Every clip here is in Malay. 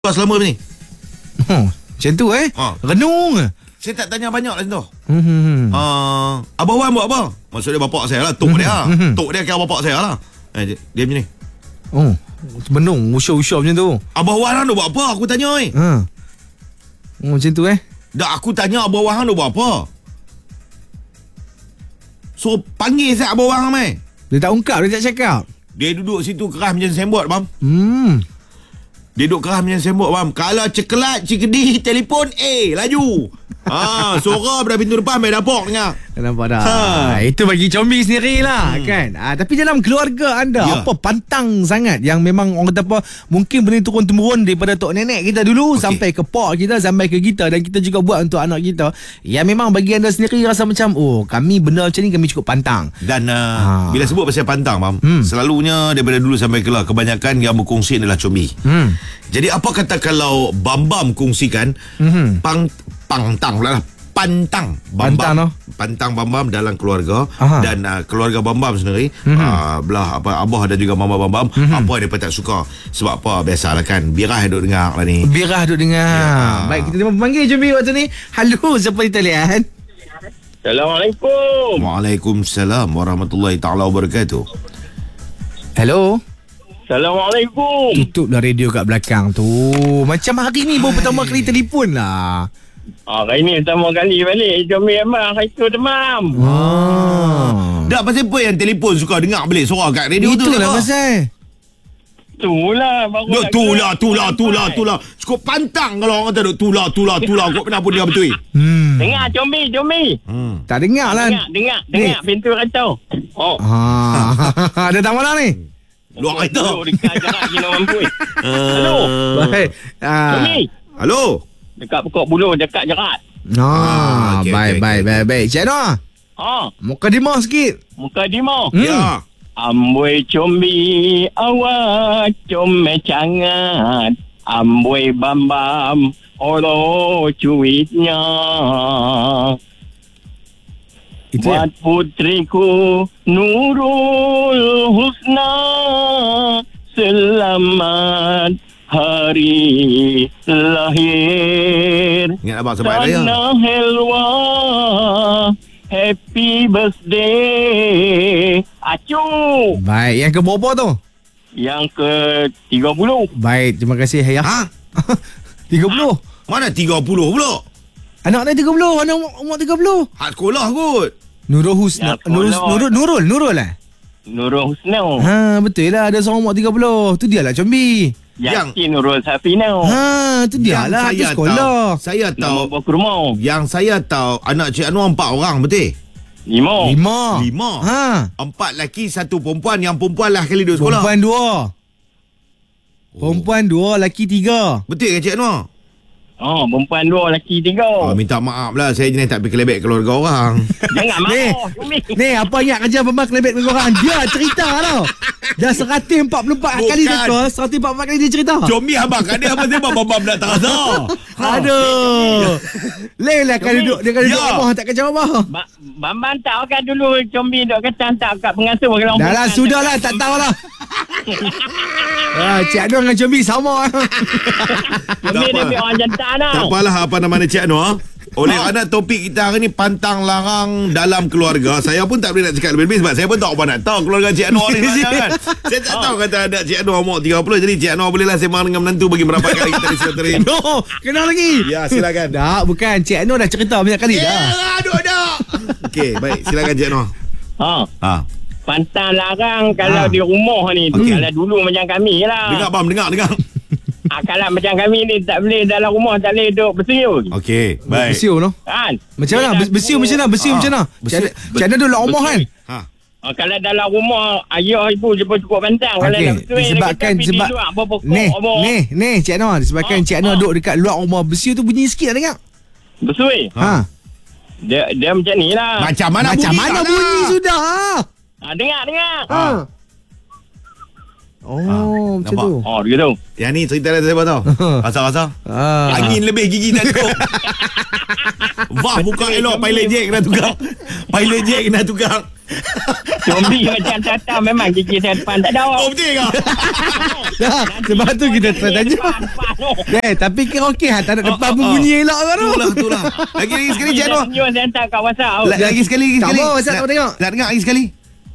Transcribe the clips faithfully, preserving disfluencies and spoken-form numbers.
selama ni? Oh, macam tu eh ha. Renung. Saya tak tanya banyak lah tu. hmm. uh, Abah Wan buat apa? Maksud dia bapak saya lah. Tok hmm. dia lah hmm. Tok dia kira bapak saya lah. eh, Dia macam ni. Oh, benung, usah-usah macam tu. Abah Wan tu buat apa? Aku tanya eh. ha. Oh, macam tu eh. Dah aku tanya Abah Wan tu buat apa? So panggil saya Abah Wan mai. Dia tak ungkap, dia tak cakap. Dia duduk situ keras macam sembot bam. Hmm. Dia duduk keras macam sembot bam. Kalau cekelat cikedi telefon eh laju. Ah, suara pada pintu depan main dapur dengar. Nampak dah. Ha. Itu bagi combi sendiri lah hmm. kan. Ha, tapi dalam keluarga anda ya. apa pantang sangat yang memang orang kata apa mungkin benda turun temurun daripada tok nenek kita dulu okay. sampai ke pak kita, sampai ke kita, dan kita juga buat untuk anak kita. Yang memang bagi anda sendiri rasa macam oh kami benda macam ni kami cukup pantang. Dan uh, ha. bila sebut pasal pantang bam, hmm. selalunya daripada dulu sampai kelah kebanyakan yang berkongsi adalah combi. Hmm. Jadi apa kata kalau Bam-Bam kongsikan hmm. pang pantang pula lah. Pantang Bam-Bam. Pantang, no? Pantang Bam-Bam dalam keluarga. Aha. Dan uh, keluarga Bam-Bam sendiri mm-hmm. uh, belah apa abah dan juga mama Bam-Bam mm-hmm. apa yang mereka tak suka. Sebab apa biasalah kan, Birah duduk dengar lah ni. Birah duduk dengar ya. Baik, kita terima pemanggil Jumbi waktu ni. Halo, siapa di talian? Assalamualaikum. Waalaikumsalam warahmatullahi ta'ala wabarakatuh. Hello. Assalamualaikum. Tutuplah radio kat belakang tu. Macam hari ni baru pertama kali telefon lah. Ah, hari ni pertama kali balik Jomi Abang itu demam. Ah. Dah pasal apa yang telefon suka dengar balik suara kat radio tu? Itulah pasal. Itulah baru. Duk tulah tulah tulah tulah. Cukup pantang kalau orang kata duk tulah tulah tulah kau pernah pun dia betul. Hmm. Dengar Jomi Jomi. Hmm. Tak dengar lah. Dengar dengar dengar pintu kacau. Oh. Ha. Ada tak mana ni? Luar kereta. Dekat jarak kena mampu. Halo. Baik. Jomi. Halo. Dekat pokok buluh, dekat jerat. Ah, okay, baik, okay, baik, okay. baik, baik. Cik Noah. Ha. Mukadimah sikit. Mukadimah. Hmm. Ya. Amboi combi awak comel cangat. Amboi Bam-Bam oro cuitnya. Itu buat ya? Putriku Nurul Husna selamat hari lahir. Ingat abang sebab raya. Sana helwa happy birthday Acu. Baik, yang ke berapa tu? Yang ke tiga puluh. Baik, terima kasih Hayah. Ha? tiga puluh? Ha? Mana tiga puluh pula? Anak dia tiga puluh, anak umur tiga puluh. Hak sekolah kot. Nurul Husna. Nurul Nurul Nurul Nurul lah. Nurul Husna. Ha, betul lah, ada seorang umur tiga puluh. Tu dia lah combi. Yang, yang Nurul Safina. Ha, tu dia lah, tu sekolah. Tahu, saya tahu. Nama yang saya tahu anak Cik Anwar empat orang, betul? Lima. Lima. Lima. Ha. Empat lelaki, satu perempuan. Yang perempuan lah kali duduk sekolah. Perempuan dua. Oh. Perempuan dua, lelaki tiga. Betul ke Cik Anwar? Oh, perempuan dua, lelaki tiga. Oh, minta maaf lah, saya jenis tak pergi kelebek keluarga orang. Jangan maaf. Ni, apa ingat kerja Bambang kelebek keluarga orang? Dia cerita tau. Dah seratus empat puluh empat kali dia seratus empat puluh empat kali dia cerita. Combi abang kan dia apa sebab Bambang nak terasa. Aduh. Lain lah kan duduk, dia kan duduk apa tak kerja apa. Bambang tahu kan dulu Combi duduk kata tak kat pengasuh kalau. Dah lah, sudah lah, tak tahu lah. Ah, Cik Anwar dengan Combi sama. Combi dia ambil orang jantan tau. Tak apalah apa nama dia Cik Anwar. Oleh kerana topik kita hari ni pantang larang dalam keluarga. Saya pun tak boleh nak cakap lebih-lebih sebab saya pun tak apa nak tahu keluarga Cik Anwar ni kan. Saya tak tahu kata ada Cik Anwar umur tiga puluh. Jadi Cik Anwar bolehlah sembang dengan menantu bagi berapa kali kita disertai. No, kenal lagi. Ya, silakan. Tak, bukan. Cik Anwar dah cerita banyak kali dah. Ya, aduh dah. Okey, baik, silakan Cik Anwar. Ha. Ha. Pantang larang kalau ha. di rumah ni. Okay. Kalau dulu macam kami lah. Dengar bam, dengar, dengar. Ah, kalau macam kami ni tak boleh dalam rumah, tak boleh duduk bersiul. Okey, baik. Bersiul no? Kan? Macam mana? Bersiul macam mana? Bersiul macam mana? Macam mana duduk rumah kan? Ha. Ah, kalau dalam rumah ayah ibu je pun cukup pantang. Okay. Kalau nak bersiul disebabkan sebab luar, ni, ni, ni Cik Anwar, disebabkan ha. Cik Anwar ha. duduk dekat luar rumah, bersiul tu bunyi sikit tak dengar? Bersiul? Ha. Dia dia macam ni lah. Macam mana macam bunyi? Macam mana bunyi sudah? Ha, dengar, dengar. Ha. Oh, ha, macam nampak? Tu. Oh, begitu. Yang ni cerita dia siapa tahu? Rasa-rasa? Ah. Angin lebih gigi tak cukup. Wah, buka elok pilot jack kena tukar. Pilot jack kena tukar. Combi macam tata memang gigi saya depan tak ada. Oh betul ke? Dah, sebab tu kita try tanya. Eh, tapi kira okey ha, tak ada depan pun bunyi elok baru. Itulah, itulah. Lagi lagi sekali Cik Anwar. Senyum saya hantar kat WhatsApp. La- Lagi sekali, lagi Tak sekali. apa, WhatsApp tak Nak- tengok. Nak dengar lagi sekali.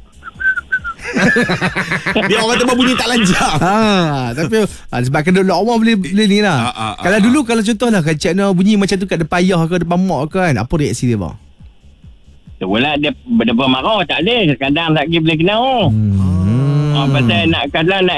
Biar orang kata bunyi tak lancar. Ha, tapi ha, sebab kena duduk rumah boleh boleh ni lah. Ha, ha, ha, kalau ha. dulu kalau contohlah kalau Cik Anwar bunyi macam tu kat depan ayah ke depan mak ke kan, apa reaksi dia bang? Itulah dia benda marah tak boleh. Kadang tak pergi boleh kena. Oh. Hmm. Oh, pasal nak kalau nak